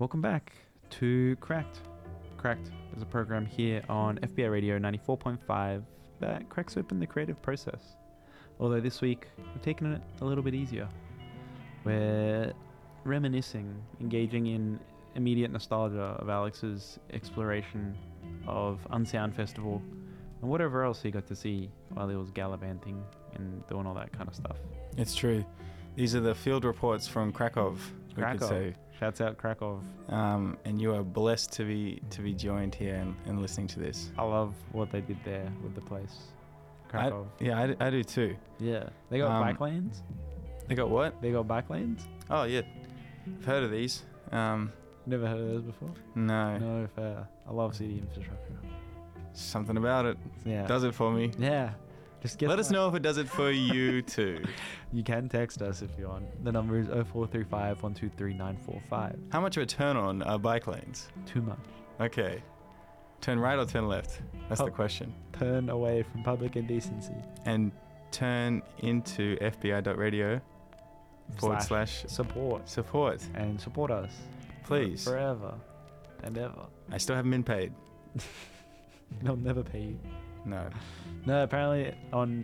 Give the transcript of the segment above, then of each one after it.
Welcome back to Cracked. Cracked is a program here on FBI Radio 94.5 that cracks open the creative process. Although this week, we've taken it a little bit easier. We're reminiscing, engaging in immediate nostalgia of Alex's exploration of Unsound Festival and whatever else he got to see while he was gallivanting and doing all that kind of stuff. It's true. These are the field reports from Krakow. Krakow. Could say. Shouts out Krakow. And you are blessed to be joined here and listening to this. I love what they did there with the place. Krakow. I do too. Yeah. They got bike lanes. They got what? They got bike lanes? Oh, yeah. I've heard of these. Never heard of those before? No. No fair. I love city infrastructure. Something about it. Yeah. Does it for me. Yeah. Just let us know if it does it for you too. You can text us if you want. The number is 0435 123 945. How much of a turn on are bike lanes? Too much. Okay. Turn right or turn left? That's the question. Turn away from public indecency. And turn into fbi.radio / support. And support us. Please. Forever and ever. I still haven't been paid. They'll never pay you. No. No, apparently on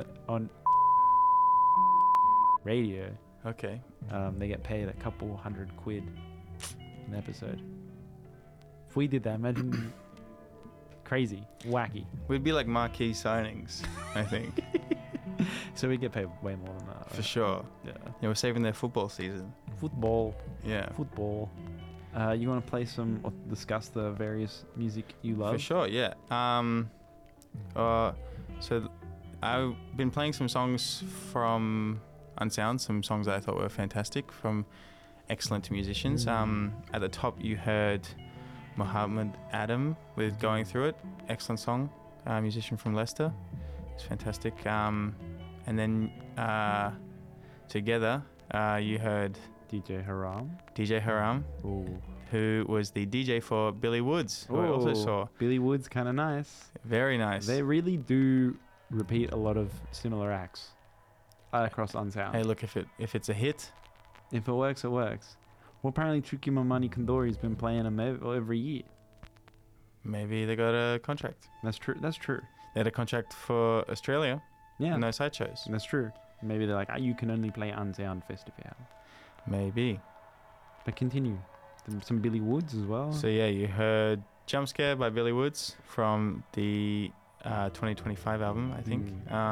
radio. Okay. They get paid a couple £100 an episode. If we did that, imagine crazy, wacky. We'd be like marquee signings, I think. So we get paid way more than that. Right? For sure. Yeah. Yeah, we're saving their football season. Football. Yeah. Football. You want to play some or discuss the various music you love? For sure, yeah. So I've been playing some songs from Unsound, some songs that I thought were fantastic from excellent musicians. At the top you heard Muhammad Adam with Going Through It, excellent song, musician from Leicester. It's fantastic. And then together you heard DJ Haram, Ooh. who was the DJ for Billy Woods, who I also saw. Billy Woods, kind of nice. Very nice. They really do repeat a lot of similar acts across Unsound. Hey, look, if it's a hit, if it works, it works. Well, apparently Tricky Mamani Kondori's been playing them every year. Maybe they got a contract. That's true. They had a contract for Australia. Yeah. No side shows. That's true. Maybe they're like, you can only play Unsound Festival. Maybe. But continue. Some Billy Woods as well. So yeah, you heard Jump Scare by Billy Woods from the 2025 album, I think.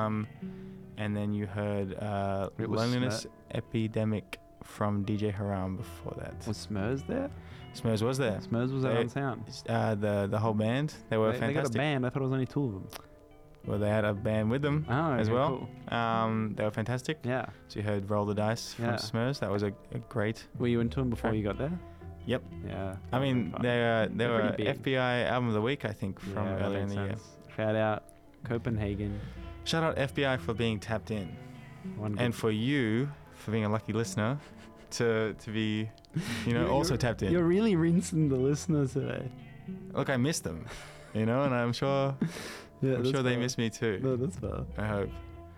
And then you heard Loneliness Epidemic from DJ Haram before that. Was Smurs there? Smurs was there. Smurs was at Unsound. The whole band, they were fantastic. They got a band. I thought it was only two of them. Well, they had a band with them as well. Cool. They were fantastic. Yeah. So you heard Roll the Dice from Smurs. That was a great... Were you into them before you got there? Yep. Yeah. I mean, they were FBI Album of the Week, I think, from earlier in the year. Shout out Copenhagen. Shout out FBI for being tapped in. And for you, for being a lucky listener, to be, also tapped in. You're really rinsing the listeners today. Look, I miss them, and I'm sure... Yeah, I'm sure they miss me too. No, that's fair. I hope.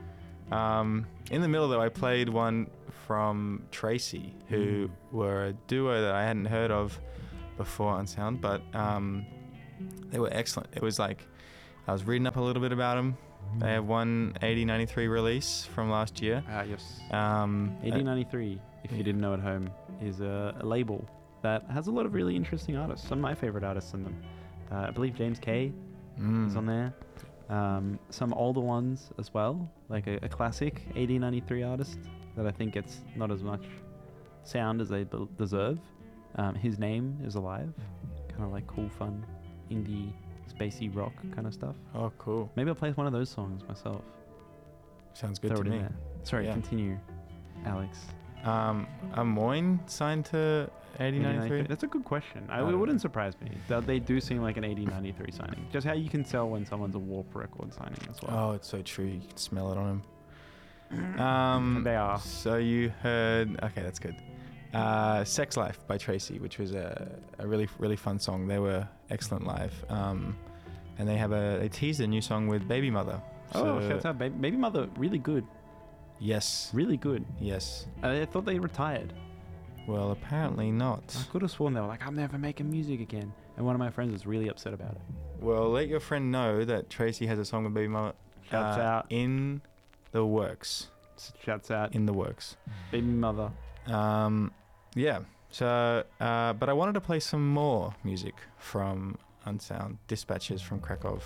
In the middle, though, I played one from Tracy, who were a duo that I hadn't heard of before Unsound, but they were excellent. It was like, I was reading up a little bit about them. They have one 8093 release from last year. Yes. 8093, if you didn't know at home, is a label that has a lot of really interesting artists. Some of my favorite artists in them. I believe James K is on there. Some older ones as well, like a classic 8093 artist that I think gets not as much sound as they deserve. His Name is Alive, kind of like cool, fun, indie, spacey rock kind of stuff. Oh, cool. Maybe I'll play one of those songs myself. Sounds good to me. Sorry, continue, Alex. Are Moyne signed to 8093? That's a good question. It wouldn't surprise me. They do seem like an 8093 signing. Just how you can tell when someone's a Warp Record signing as well. Oh, it's so true. You can smell it on them. They are. So you heard... Okay, that's good. Sex Life by Tracy, which was a really, really fun song. They were excellent live. And they teased a new song with Baby Mother. Shouts out Baby Mother, really good. Yes. Really good. Yes. I thought they retired. Well, apparently not. I could have sworn they were like, I'm never making music again. And one of my friends was really upset about it. Well, let your friend know that Tracy has a song with Baby Mama Shouts out. in the works. Shouts out. In the works. Baby mother. Yeah. So, but I wanted to play some more music from Unsound, Dispatches from Krakow.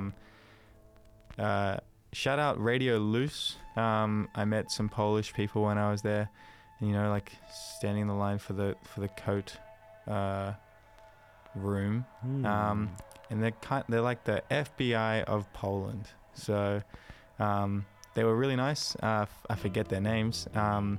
Shout out Radio Loose. I met some Polish people when I was there, and like standing in the line for the coat room. And they're like the FBI of Poland. So they were really nice. I forget their names.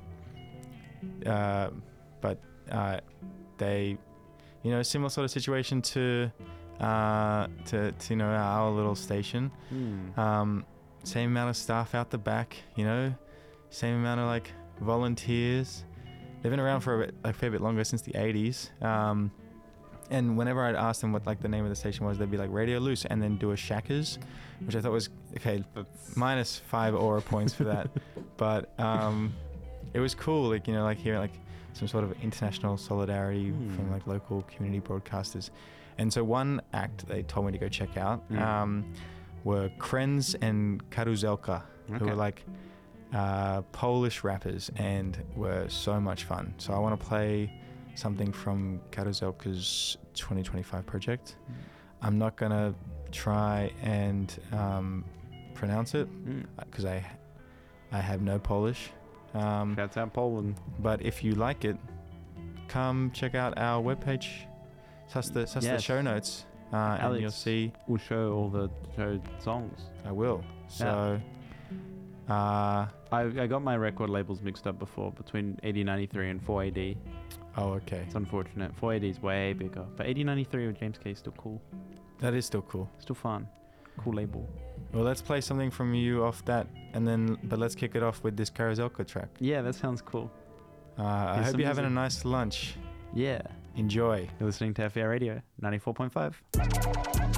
But they, similar sort of situation to our little station. Same amount of staff out the back, same amount of like volunteers. They've been around for a fair bit longer, since the 80s. And whenever I'd ask them what like the name of the station was, they'd be like Radio Loose and then do a Shackers, which I thought was okay. Minus 5 aura points for that. But it was cool, like hearing like some sort of international solidarity from like local community broadcasters. And so one act they told me to go check out were Krenz and Karuzelka, who were like Polish rappers and were so much fun. So I want to play something from Karuzelka's 2025 project. I'm not going to try and pronounce it because I have no Polish. Shouts out Poland. But if you like it, come check out our webpage. Suss the show notes, and you'll see. We'll show all the show songs. I will. So, I got my record labels mixed up before between 8093 and 4AD. Oh, okay. It's unfortunate. 4AD is way bigger, but 8093 with James K is still cool. That is still cool. Still fun. Cool label. Well, let's play something from you off that, but let's kick it off with this Karuzelka track. Yeah, that sounds cool. I hope you're having a nice lunch. Yeah. Enjoy. You're listening to FBR Radio 94.5.